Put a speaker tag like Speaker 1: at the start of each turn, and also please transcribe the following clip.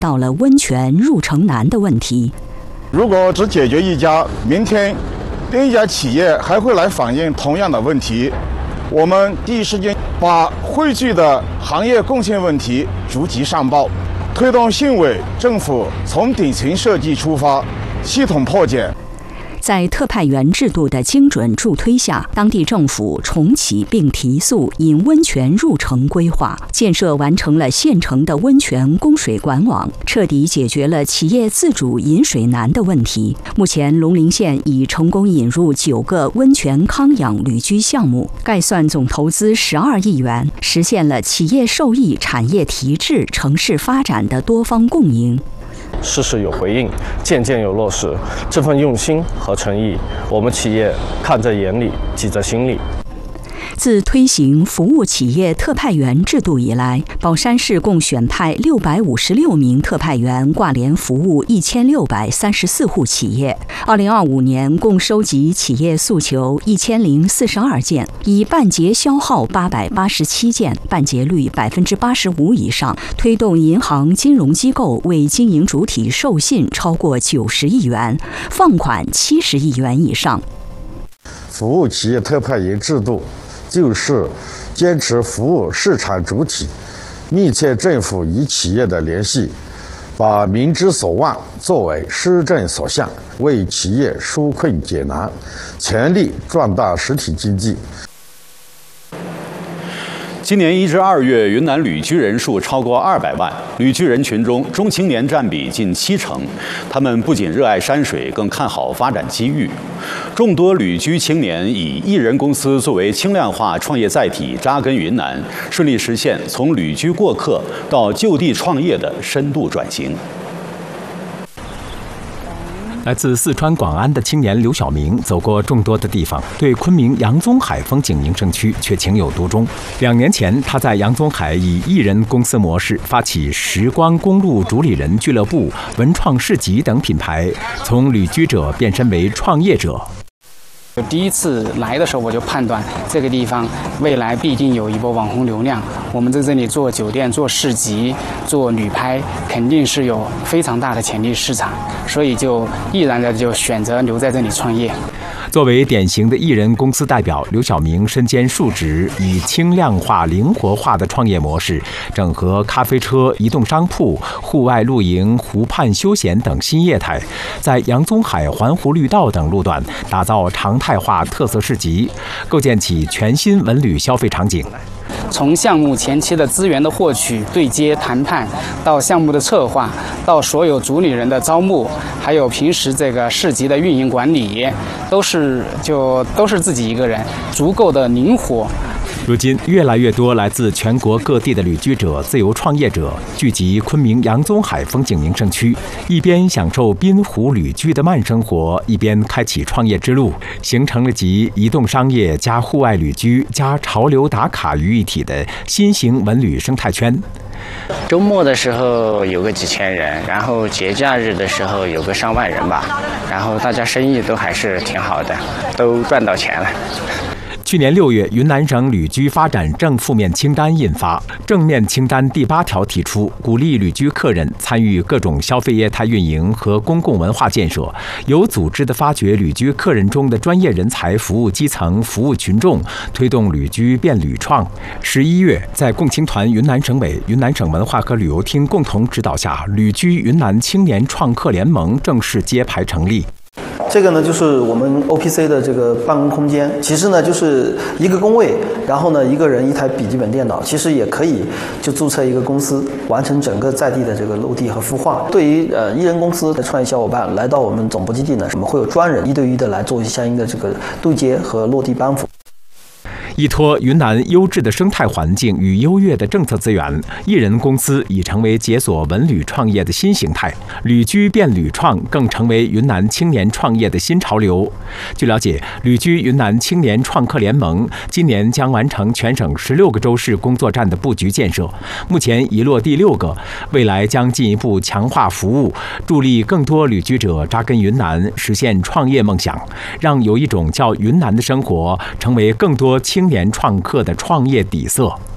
Speaker 1: 到了温泉入城难的问题。
Speaker 2: 如果只解决一家，明天另一家企业还会来反映同样的问题。我们第一时间把汇聚的行业贡献问题逐级上报，推动信委、政府从顶层设计出发，系统破解。
Speaker 1: 在特派员制度的精准助推下，当地政府重启并提速引温泉入城规划，建设完成了现成的温泉供水管网，彻底解决了企业自主引水难的问题。目前，龙陵县已成功引入9个温泉康养旅居项目，概算总投资12亿元，实现了企业受益、产业提质、城市发展的多方共赢。
Speaker 3: 事事有回应，件件有落实，这份用心和诚意，我们企业看在眼里，记在心里。
Speaker 1: 自推行服务企业特派员制度以来，宝山市共选派656名特派员挂联服务1634户企业。2025年共收集企业诉求1042件，以办结消耗887件，办结率85%以上，推动银行金融机构为经营主体授信超过90亿元，放款70亿元以上。
Speaker 4: 服务企业特派员制度就是坚持服务市场主体，密切政府与企业的联系，把民之所望作为施政所向，为企业纾困解难，全力壮大实体经济。
Speaker 5: 今年1至2月，云南旅居人数超过200万。旅居人群中，中青年占比近70%。他们不仅热爱山水，更看好发展机遇。众多旅居青年以一人公司作为轻量化创业载体，扎根云南，顺利实现从旅居过客到就地创业的深度转型。
Speaker 6: 来自四川广安的青年刘晓明走过众多的地方，对昆明杨宗海风景名胜区却情有独钟。2年前，他在杨宗海以一人公司模式发起时光公路主理人俱乐部、文创市集等品牌，从旅居者变身为创业者。
Speaker 7: 第一次来的时候，我就判断这个地方未来必定有一波网红流量。我们在这里做酒店、做市集、做旅拍，肯定是有非常大的潜力市场，所以就毅然的就选择留在这里创业。
Speaker 6: 作为典型的艺人公司代表，刘晓明身兼数职，以轻量化、灵活化的创业模式，整合咖啡车、移动商铺、户外露营、湖畔休闲等新业态，在杨宗海环湖绿道等路段打造常态化特色市集，构建起全新文旅消费场景。
Speaker 7: 从项目前期的资源的获取、对接谈判，到项目的策划，到所有主理人的招募，还有平时这个市集的运营管理，都是自己一个人，足够的灵活。
Speaker 6: 如今，越来越多来自全国各地的旅居者、自由创业者聚集昆明杨宗海风景名胜区，一边享受滨湖旅居的慢生活，一边开启创业之路，形成了集移动商业加户外旅居加潮流打卡于一体的新型文旅生态圈。
Speaker 8: 周末的时候有个几千人，然后节假日的时候有个上万人吧，然后大家生意都还是挺好的，都赚到钱了。
Speaker 6: 去年6月，云南省旅居发展正负面清单印发，正面清单第8条提出，鼓励旅居客人参与各种消费业态运营和公共文化建设，有组织地发掘旅居客人中的专业人才，服务基层，服务群众，推动旅居变旅创。11月，在共青团云南省委、云南省文化和旅游厅共同指导下，旅居云南青年创客联盟正式揭牌成立。
Speaker 9: 这个呢，就是我们 OPC 的这个办公空间。其实呢，就是一个工位，然后呢，一个人一台笔记本电脑，其实也可以就注册一个公司，完成整个在地的这个落地和孵化。对于一人公司的创业小伙伴来到我们总部基地呢，我们会有专人1对1的来做相应的这个对接和落地帮扶。
Speaker 6: 依托云南优质的生态环境与优越的政策资源，一人公司已成为解锁文旅创业的新形态，旅居变旅创更成为云南青年创业的新潮流。据了解，旅居云南青年创客联盟今年将完成全省16个州市工作站的布局建设，目前已落地6个，未来将进一步强化服务，助力更多旅居者扎根云南，实现创业梦想，让有一种叫云南的生活成为更多青年创客的创业底色。